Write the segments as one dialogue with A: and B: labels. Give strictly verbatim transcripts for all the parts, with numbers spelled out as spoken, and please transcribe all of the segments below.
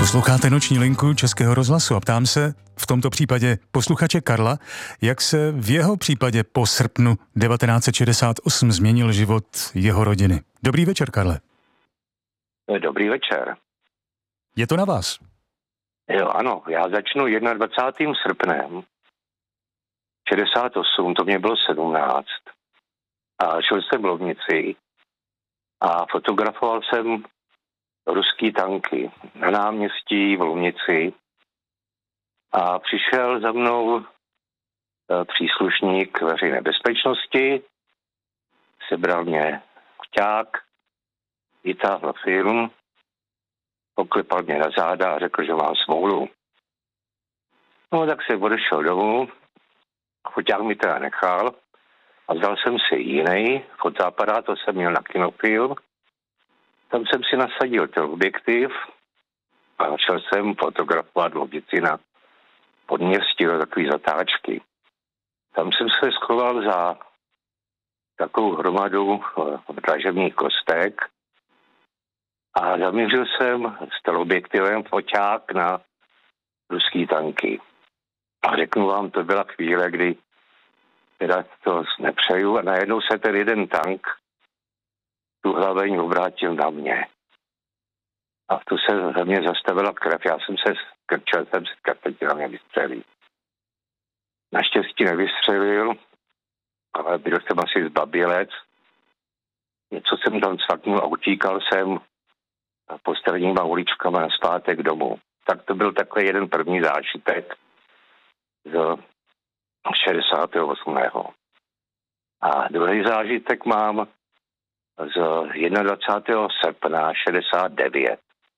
A: Posloucháte Noční linku Českého rozhlasu a ptám se v tomto případě posluchače Karla, jak se v jeho případě po srpnu devatenáct set šedesát osm změnil život jeho rodiny. Dobrý večer, Karle.
B: Dobrý večer.
A: Je to na vás.
B: Jo, ano, já začnu dvacátým prvním srpnem šedesát osm, to mě bylo sedmnáct. A šel jsem v Lovnici a fotografoval jsem ruský tanky na náměstí v Lovnici a přišel za mnou příslušník veřejné bezpečnosti, sebral mě vťák, vytáhl film, poklepal mě na záda a řekl, že mám smůlu. No tak jsem odešel domů, foťák mi teda nechal a vzal jsem si jiný fotoaparát, to jsem měl na kinofilm. Tam jsem si nasadil ten objektiv a začal jsem fotografovat Lovnici na podměstí do takové zatáčky. Tam jsem se schoval za takovou hromadu dlažebních kostek a zamířil jsem s teleobjektivem foťák na ruský tanky. A řeknu vám, to byla chvíle, kdy teda to nepřeju a najednou se ten jeden tank tu hlaveň obrátil na mě. A tu se za mě zastavila krev. Já jsem se skrčel, jsem se skrčil, na mě vystřelil. Naštěstí nevystřelil, ale byl jsem asi zbabělec. Něco jsem tam cvaknul a utíkal jsem posledníma uličkama na zpátek domů. Tak to byl takový jeden první zážitek z šedesátého osmého A druhý zážitek mám z dvacátého prvního srpna šedesát devět.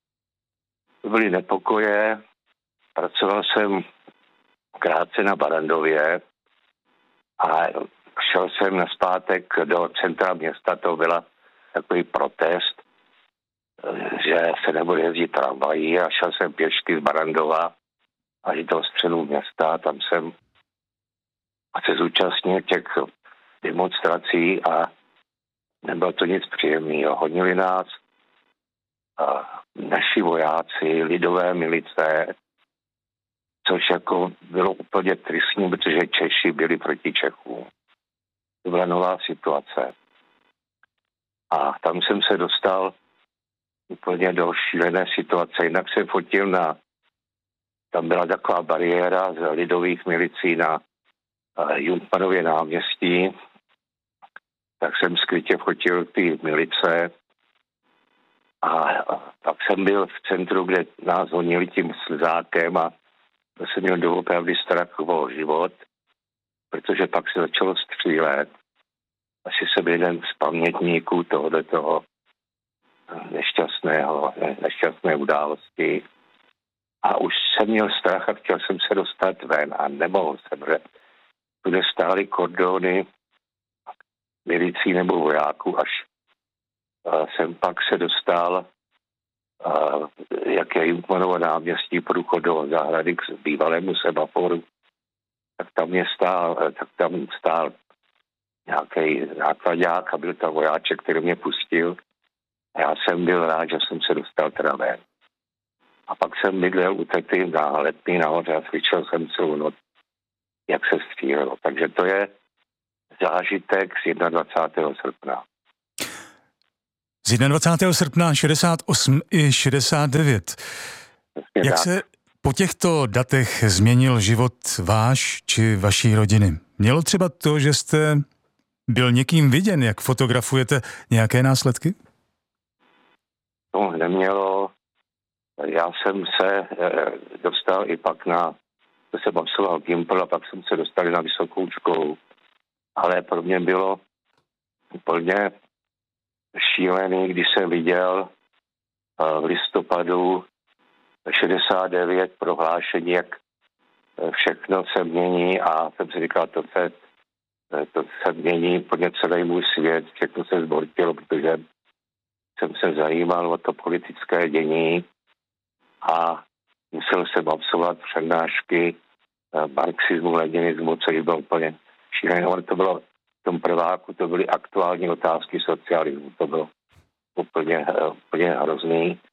B: To byly nepokoje, pracoval jsem krátce na Barrandově a šel jsem na zpátek do centra města, to byla takový protest, že se nebude jezdit tramvají a šel jsem pěšky z Barrandova až do středu města, tam jsem se zúčastnil těch demonstrací a nebylo to nic příjemného. Honili nás a naši vojáci, lidové milice, což jako bylo úplně tristní, protože Češi byli proti Čechům. To byla nová situace. A tam jsem se dostal úplně do šílené situace. Jinak jsem fotil na, tam byla taková bariéra z lidových milicí na Junkmanově náměstí, tak jsem skrytě fotil ty milice a pak jsem byl v centru, kde nás honili tím slzákem a to jsem měl doopravdy strach o život, protože pak se začalo střílet. Asi jsem jeden z pamětníků tohoto nešťastného, nešťastné události a už jsem měl strach a chtěl jsem se dostat ven a nemohl jsem, že kde stály kordony milicí nebo vojáků, až uh, jsem pak se dostal, uh, jak je Junkmanovo náměstí, průchod do zahrady k bývalému semaforu, tak tam je stál, tak tam stál nějaký nákladák a byl tam vojáček, který mě pustil. A já jsem byl rád, že jsem se dostal teda ven. A pak jsem bydlel u tety na Letný nahoře a slyšel jsem celou noc, jak se střílelo. Takže to je zážitek z dvacátého prvního srpna.
A: Z dvacátého prvního srpna šedesát osm i šedesát devět. Jak tak se po těchto datech změnil život váš či vaší rodiny? Mělo třeba to, že jste byl někým viděn, jak fotografujete, nějaké následky?
B: To nemělo. Já jsem se dostal i pak na, to jsem absolvoval Gimpl a pak jsem se dostal na vysokou školu. Ale pro mě bylo úplně šílený, když jsem viděl v listopadu šedesát devět prohlášení, jak všechno se mění a jsem si říkal, to se, to se mění úplně celý můj svět, všechno se zbortilo, protože jsem se zajímal o to politické dění a musel jsem absolvovat přednášky marxismu, leninismu, což bylo úplně šílené. Ale to bylo v tom prváku, to byly aktuální otázky socialismu, to bylo úplně, úplně hrozný.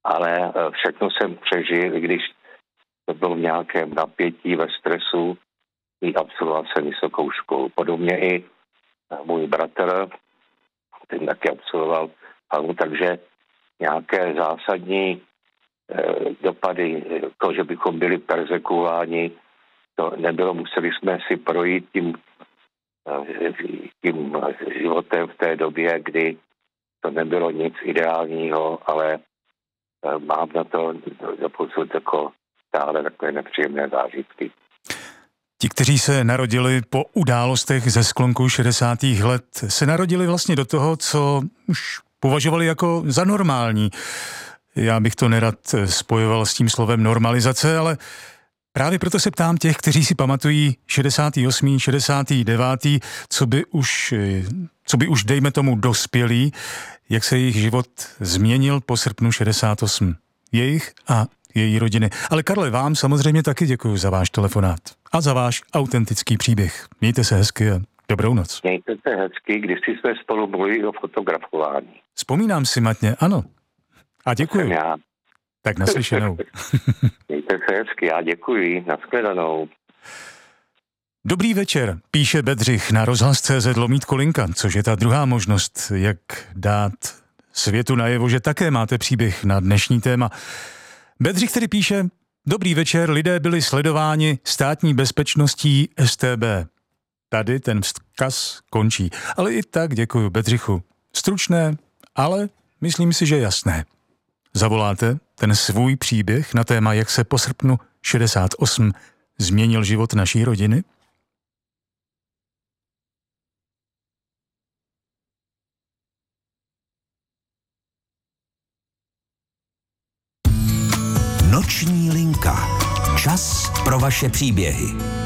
B: ale všechno jsem přežil, i když to bylo v nějakém napětí, ve stresu, i absolvoval jsem vysokou školu. Podobně i můj bratr, ten taky absolvoval, takže nějaké zásadní eh, dopady, to, že bychom byli perzekuováni, to nebylo, museli jsme si projít tím, eh, tím životem v té době, kdy to nebylo nic ideálního, ale eh, mám na to doposud jako stále takové nepříjemné zážitky.
A: Ti, kteří se narodili po událostech ze sklonku šedesátých let, se narodili vlastně do toho, co už považovali jako za normální. Já bych to nerad spojoval s tím slovem normalizace, ale právě proto se ptám těch, kteří si pamatují šedesátý osmý, šedesátý devátý, co by už, co by už dejme tomu dospělí, jak se jejich život změnil po srpnu šedesát osm. Jejich a její rodiny. Ale Karle, vám samozřejmě taky děkuji za váš telefonát a za váš autentický příběh. Mějte se hezky a dobrou noc.
B: Mějte se hezky, když si jsme spolu mluvili o fotografování.
A: Vzpomínám si matně, ano. A děkuji.
B: Já.
A: Tak naslyšenou.
B: Mějte se hezky, já děkuji. Nashledanou.
A: Dobrý večer, píše Bedřich na rozhlas tečka cé zet lomítko linka, což je ta druhá možnost, jak dát světu najevo, že také máte příběh na dnešní téma. Bedřich tedy píše: Dobrý večer, lidé byli sledováni státní bezpečností es té bé. Tady ten vzkaz končí. Ale i tak děkuji Bedřichu. Stručné, ale myslím si, že jasné. Zavoláte ten svůj příběh na téma, jak se po srpnu šedesát osm změnil život naší rodiny?
C: Noční linka. Čas pro vaše příběhy.